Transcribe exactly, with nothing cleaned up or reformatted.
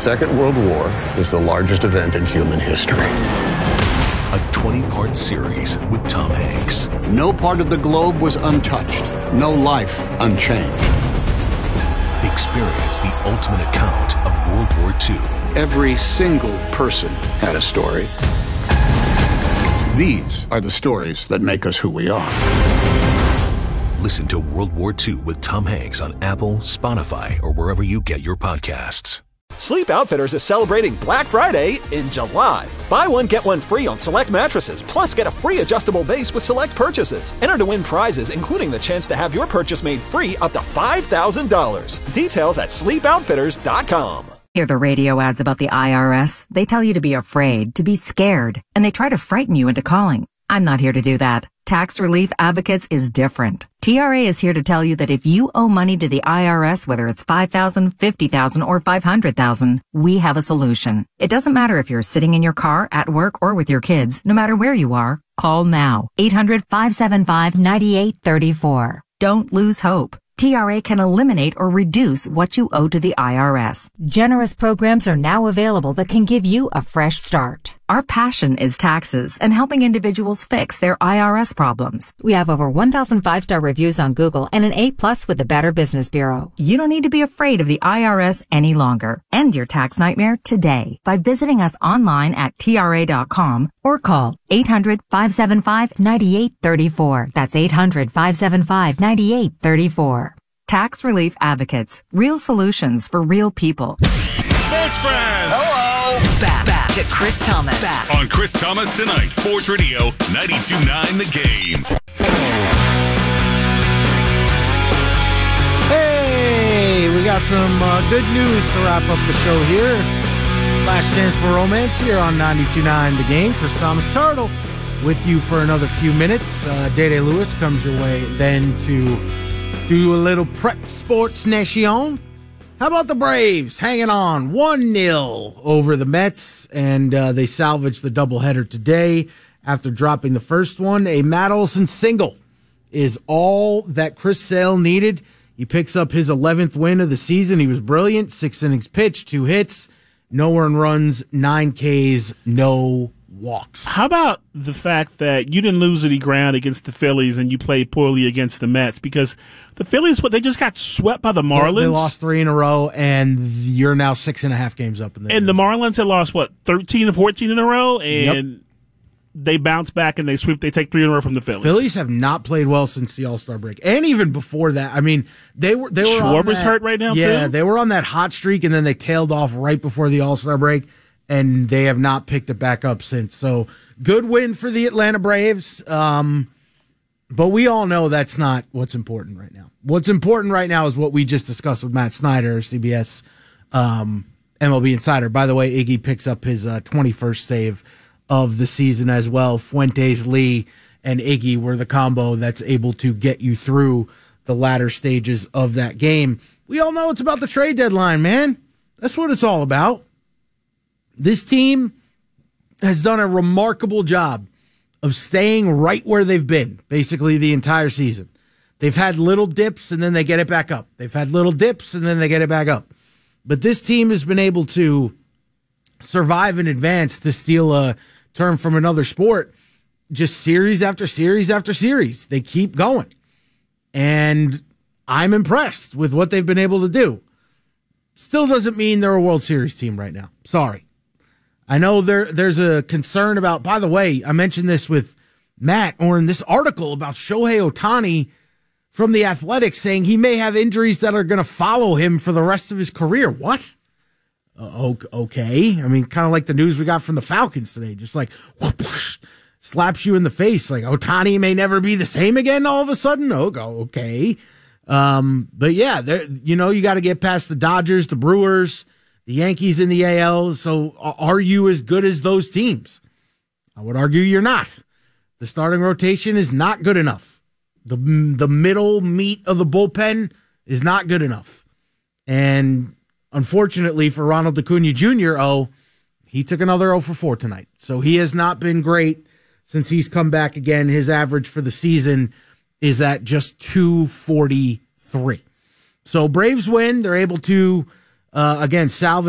Second World War is the largest event in human history. A twenty-part series with Tom Hanks. No part of the globe was untouched. No life unchanged. Experience the ultimate account of World War Two. Every single person had a story. These are the stories that make us who we are. Listen to World War Two with Tom Hanks on Apple, Spotify, or wherever you get your podcasts. Sleep Outfitters is celebrating Black Friday in July. Buy one, get one free on select mattresses, plus get a free adjustable base with select purchases. Enter to win prizes, including the chance to have your purchase made free up to five thousand dollars. Details at sleep outfitters dot com. Hear the radio ads about the I R S? They tell you to be afraid, to be scared, and they try to frighten you into calling. I'm not here to do that. Tax Relief Advocates is different. T R A is here to tell you that if you owe money to the I R S, whether it's five thousand dollars, fifty thousand dollars, or five hundred thousand dollars, we have a solution. It doesn't matter if you're sitting in your car, at work, or with your kids. No matter where you are, call now. eight hundred, five seven five, nine eight three four. Don't lose hope. T R A can eliminate or reduce what you owe to the I R S. Generous programs are now available that can give you a fresh start. Our passion is taxes and helping individuals fix their I R S problems. We have over one thousand five-star reviews on Google and an A plus with the Better Business Bureau. You don't need to be afraid of the I R S any longer. End your tax nightmare today by visiting us online at T R A dot com or call eight hundred, five seven five, nine eight three four. That's eight hundred, five seven five, nine eight three four. Tax Relief Advocates. Real solutions for real people. Sports friends! Hello! Back, back to Chris Thomas. Back. On Chris Thomas Tonight, Sports Radio, ninety-two point nine The Game. Hey, we got some uh, good news to wrap up the show here. Last chance for romance here on ninety-two point nine The Game. Chris Thomas Turtle with you for another few minutes. Uh, Day-Day Lewis comes your way then to do a little prep sports nation. How about the Braves hanging on one nil over the Mets, and uh, they salvaged the doubleheader today after dropping the first one. A Matt Olson single is all that Chris Sale needed. He picks up his eleventh win of the season. He was brilliant. Six innings pitched, two hits, no earned runs, nine Ks, no walks. How about the fact that you didn't lose any ground against the Phillies and you played poorly against the Mets? Because the Phillies, what they just got swept by the Marlins. They lost three in a row, and you're now six and a half games up in there. And the Marlins had lost, what, thirteen or fourteen in a row? And yep. They bounce back and they sweep. They take three in a row from the Phillies. Phillies have not played well since the All-Star break, and even before that. I mean, they were they were Schwarber's that, hurt right now. Yeah, too? Yeah, they were on that hot streak, and then they tailed off right before the All-Star break, and they have not picked it back up since. So good win for the Atlanta Braves. Um, but we all know that's not what's important right now. What's important right now is what we just discussed with Matt Snyder, C B S um, M L B Insider. By the way, Iggy picks up his uh, twenty-first save of the season as well. Fuentes, Lee, and Iggy were the combo that's able to get you through the latter stages of that game. We all know it's about the trade deadline, man. That's what it's all about. This team has done a remarkable job of staying right where they've been basically the entire season. They've had little dips and then they get it back up. They've had little dips and then they get it back up. But this team has been able to survive and advance, to steal a term from another sport, just series after series after series. They keep going. And I'm impressed with what they've been able to do. Still doesn't mean they're a World Series team right now. Sorry. I know there there's a concern about, by the way, I mentioned this with Matt, or in this article about Shohei Ohtani from The Athletic, saying he may have injuries that are going to follow him for the rest of his career. What? Uh, okay. I mean, kind of like the news we got from the Falcons today. Just like, whoosh, slaps you in the face. Like, Ohtani may never be the same again all of a sudden. Oh, okay. Um, but yeah, there, you know, you got to get past the Dodgers, the Brewers, the Yankees in the A L. So are you as good as those teams? I would argue you're not. The starting rotation is not good enough. The, the middle meat of the bullpen is not good enough. And unfortunately for Ronald Acuna Junior, oh, he took another oh for four tonight. So he has not been great since he's come back again. His average for the season is at just two forty-three. So Braves win. They're able to, uh, again, salvage